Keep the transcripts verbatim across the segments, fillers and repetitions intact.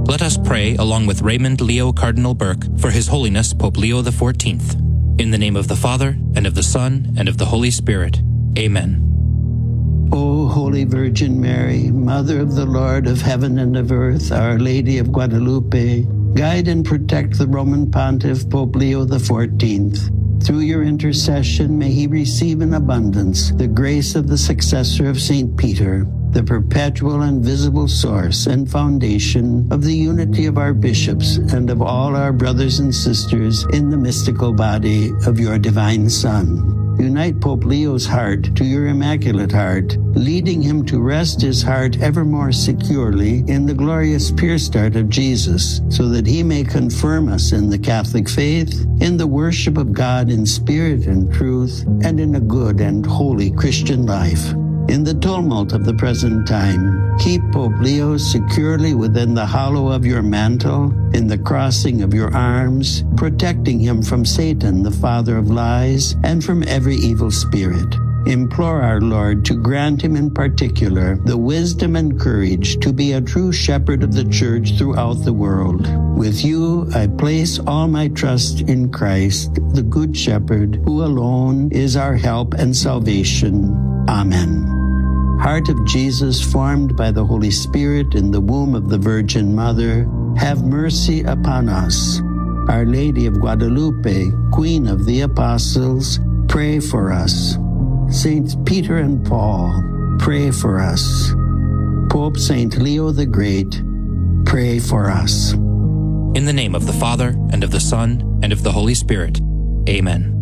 Let us pray along with Raymond Leo Cardinal Burke for His Holiness Pope Leo the fourteenth. In the name of the Father, and of the Son, and of the Holy Spirit. Amen. O Holy Virgin Mary, Mother of the Lord of heaven and of earth, Our Lady of Guadalupe, guide and protect the Roman Pontiff Pope Leo the fourteenth. Through your intercession, may he receive in abundance the grace of the successor of Saint Peter, the perpetual and visible source and foundation of the unity of our bishops and of all our brothers and sisters in the mystical body of your divine Son. Unite Pope Leo's heart to your Immaculate Heart, leading him to rest his heart ever more securely in the glorious pierced heart of Jesus, so that he may confirm us in the Catholic faith, in the worship of God in spirit and truth, and in a good and holy Christian life. In the tumult of the present time, keep Pope Leo securely within the hollow of your mantle, in the crossing of your arms, protecting him from Satan, the father of lies, and from every evil spirit. Implore our Lord to grant him in particular the wisdom and courage to be a true shepherd of the Church throughout the world. With you, I place all my trust in Christ, the Good Shepherd, who alone is our help and salvation. Amen. Heart of Jesus, formed by the Holy Spirit in the womb of the Virgin Mother, have mercy upon us. Our Lady of Guadalupe, Queen of the Apostles, pray for us. Saints Peter and Paul, pray for us. Pope Saint Leo the Great, pray for us. In the name of the Father, and of the Son, and of the Holy Spirit. Amen.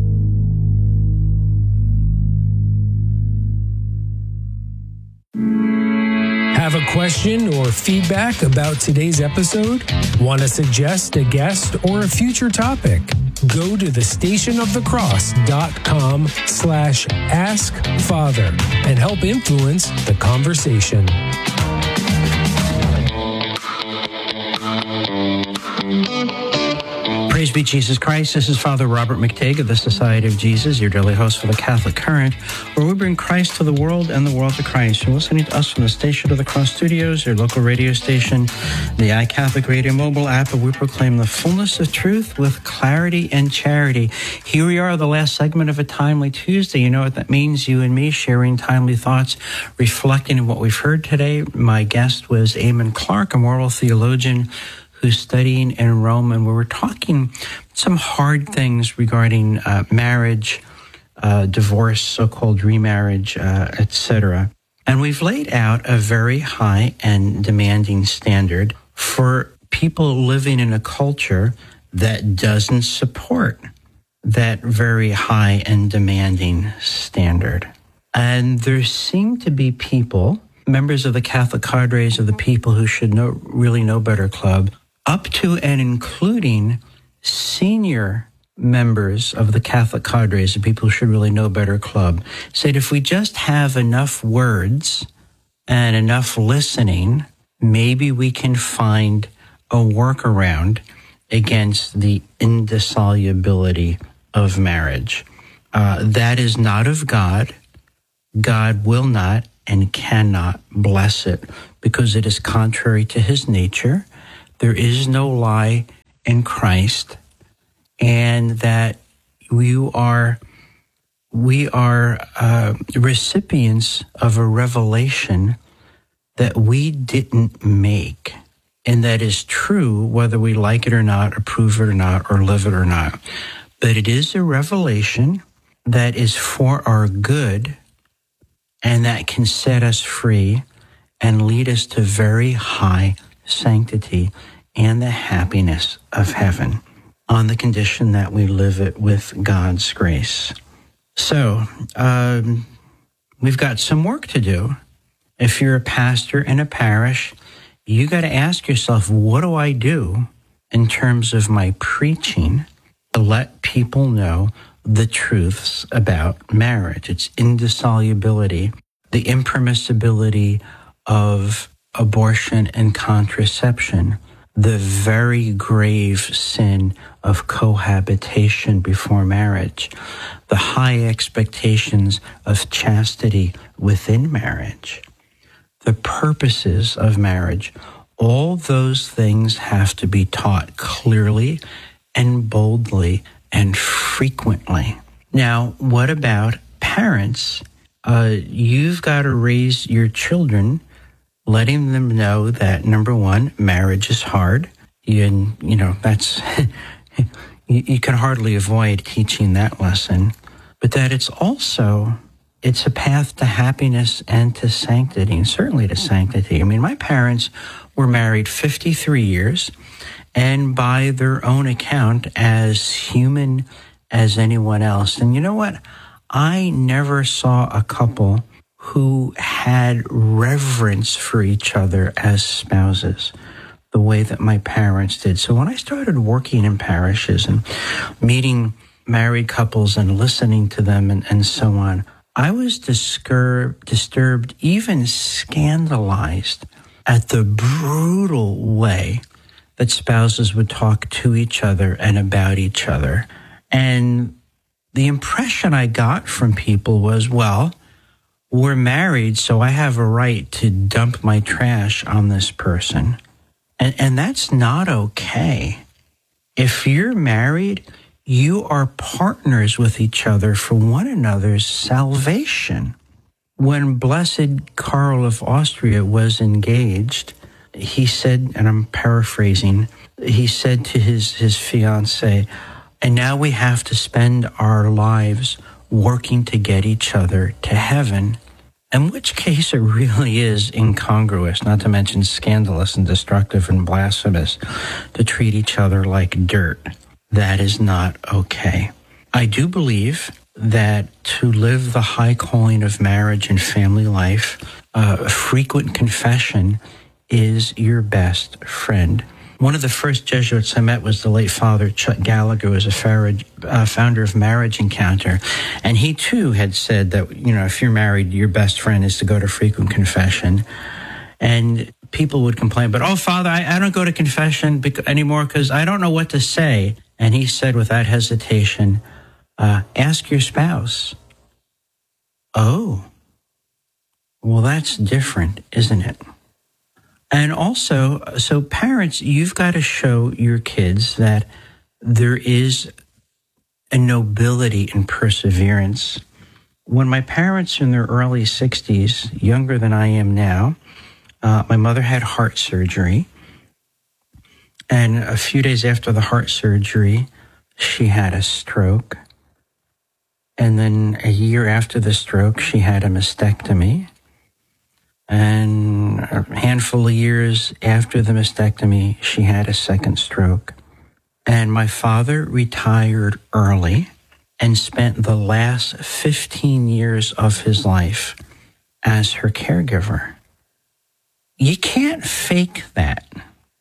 Have a question or feedback about today's episode? Want to suggest a guest or a future topic? Go to the stationofthecross.com slash ask father and help influence the conversation. Praise be Jesus Christ. This is Father Robert McTague of the Society of Jesus, your daily host for the Catholic Current, where we bring Christ to the world and the world to Christ. You're listening to us from the Station of the Cross Studios, your local radio station, the iCatholic Radio mobile app, where we proclaim the fullness of truth with clarity and charity. Here we are, the last segment of a Timely Tuesday. You know what that means, you and me sharing timely thoughts, reflecting on what we've heard today. My guest was Eamon Clark, a moral theologian who's studying in Rome, and we were talking some hard things regarding uh, marriage, uh, divorce, so-called remarriage, uh, et cetera. And we've laid out a very high and demanding standard for people living in a culture that doesn't support that very high and demanding standard. And there seem to be people, members of the Catholic cadres of the People Who Should Know Really Know Better Club, up to and including senior members of the Catholic cadres, the People Who Should Really Know Better Club, said if we just have enough words and enough listening, maybe we can find a workaround against the indissolubility of marriage. Uh, that is not of God. God will not and cannot bless it because it is contrary to his nature. There is no lie in Christ, and that we are we are uh, recipients of a revelation that we didn't make, and that is true whether we like it or not, approve it or not, or live it or not. But it is a revelation that is for our good, and that can set us free and lead us to very high sanctity and the happiness of heaven, on the condition that we live it with God's grace. So, um, we've got some work to do. If you're a pastor in a parish, you got to ask yourself, what do I do in terms of my preaching to let people know the truths about marriage, its indissolubility, the impermissibility of abortion and contraception, the very grave sin of cohabitation before marriage, the high expectations of chastity within marriage, the purposes of marriage, All those things have to be taught clearly and boldly and frequently. Now, what about parents? Uh, you've got to raise your children, letting them know that, number one, marriage is hard. You, you know, that's, you, you can hardly avoid teaching that lesson. But that it's also, it's a path to happiness and to sanctity, and certainly to sanctity. I mean, my parents were married fifty-three years, and by their own account, as human as anyone else. And you know what? I never saw a couple who had reverence for each other as spouses the way that my parents did. So when I started working in parishes and meeting married couples and listening to them and, and so on, I was disturbed, disturbed, even scandalized at the brutal way that spouses would talk to each other and about each other. And the impression I got from people was, well, we're married, so I have a right to dump my trash on this person. And, and that's not okay. If you're married, you are partners with each other for one another's salvation. When Blessed Karl of Austria was engaged, he said, and I'm paraphrasing, he said to his, his fiancée, and now we have to spend our lives working to get each other to heaven. In which case it really is incongruous, not to mention scandalous and destructive and blasphemous, to treat each other like dirt. That is not okay. I do believe that to live the high calling of marriage and family life, uh, frequent confession is your best friend. One of the first Jesuits I met was the late Father Chuck Gallagher, who was a farage, uh, founder of Marriage Encounter. And he, too, had said that, you know, if you're married, your best friend is to go to frequent confession. And people would complain, but, oh, Father, I, I don't go to confession bec- anymore because I don't know what to say. And he said without hesitation, uh, ask your spouse. Oh, well, that's different, isn't it? And also, so parents, you've got to show your kids that there is a nobility in perseverance. When my parents in their early sixties, younger than I am now, uh, my mother had heart surgery. And a few days after the heart surgery, she had a stroke. And then a year after the stroke, she had a mastectomy. And a handful of years after the mastectomy, she had a second stroke. And my father retired early and spent the last fifteen years of his life as her caregiver. You can't fake that.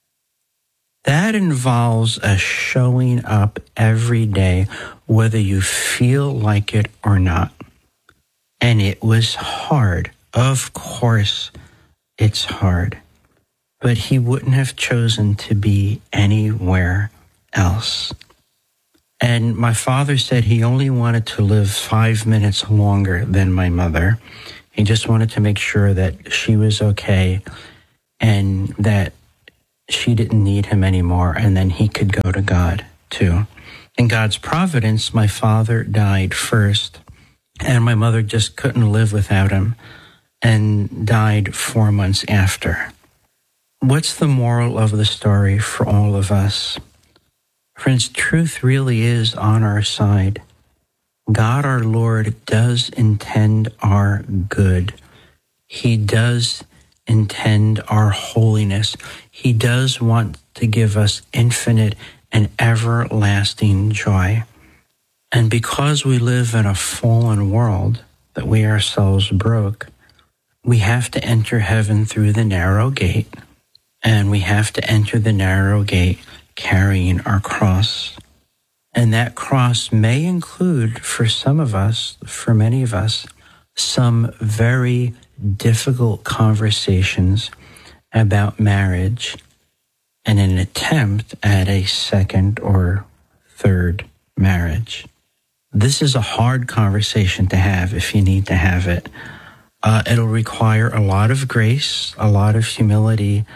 That involves a showing up every day, whether you feel like it or not. And it was hard. Of course, it's hard. But he wouldn't have chosen to be anywhere else. And my father said he only wanted to live five minutes longer than my mother. He just wanted to make sure that she was okay and that she didn't need him anymore, and then he could go to God too. In God's providence, my father died first, and my mother just couldn't live without him and died four months after. What's the moral of the story for all of us? Friends, truth really is on our side. God our Lord does intend our good. He does intend our holiness. He does want to give us infinite and everlasting joy. And because we live in a fallen world that we ourselves broke, we have to enter heaven through the narrow gate, and we have to enter the narrow gate carrying our cross. And that cross may include, for some of us, for many of us, some very difficult conversations about marriage and an attempt at a second or third marriage. This is a hard conversation to have if you need to have it. Uh, it'll require a lot of grace, a lot of humility,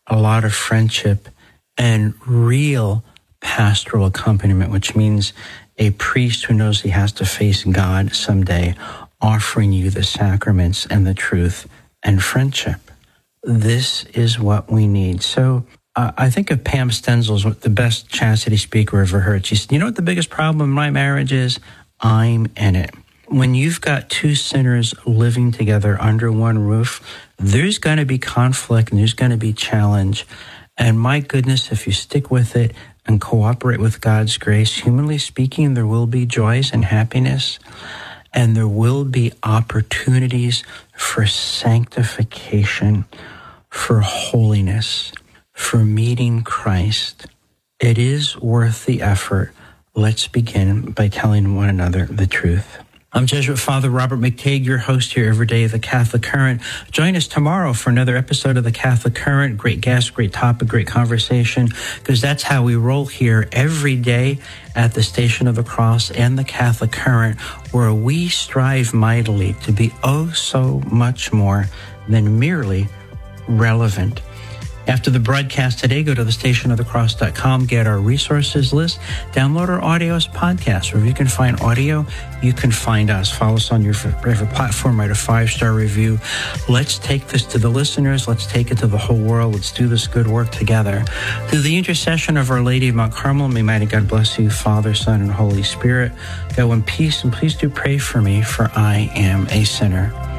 a lot of friendship and real pastoral accompaniment, which means a priest who knows he has to face God someday, offering you the sacraments and the truth and friendship. This is what we need. So uh, I think of Pam Stenzel's the best chastity speaker I've ever heard. She said, you know what the biggest problem in my marriage is? I'm in it. When you've got two sinners living together under one roof, there's going to be conflict and there's going to be challenge. And my goodness, if you stick with it and cooperate with God's grace, humanly speaking, there will be joys and happiness, and there will be opportunities for sanctification, for holiness, for meeting Christ. It is worth the effort. Let's begin by telling one another the truth. I'm Jesuit Father Robert McTeigue, your host here every day of the Catholic Current. Join us tomorrow for another episode of the Catholic Current. Great guest, great topic, great conversation, because that's how we roll here every day at the Station of the Cross and the Catholic Current, where we strive mightily to be oh so much more than merely relevant. After the broadcast today, go to the station of the cross dot com, get our resources list, download our audios podcast. Wherever you can find audio, you can find us. Follow us on your favorite platform, write a five-star review. Let's take this to the listeners. Let's take it to the whole world. Let's do this good work together. Through the intercession of Our Lady of Mount Carmel, may mighty God bless you, Father, Son, and Holy Spirit. Go in peace, and please do pray for me, for I am a sinner.